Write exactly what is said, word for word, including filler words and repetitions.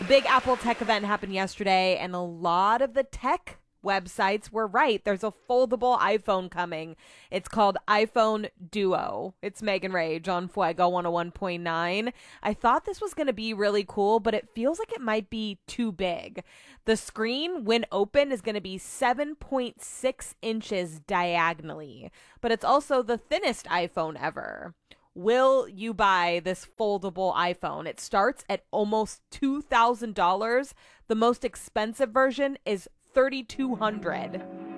The big Apple tech event happened yesterday, and a lot of the tech websites were right. There's a foldable iPhone coming. It's called iPhone Duo. It's Megan Rage on Fuego one oh one point nine. I thought this was going to be really cool, but it feels like it might be too big. The screen, when open, is going to be seven point six inches diagonally, but it's also the thinnest iPhone ever. Will you buy this foldable iPhone? It starts at almost two thousand dollars. The most expensive version is three thousand two hundred dollars.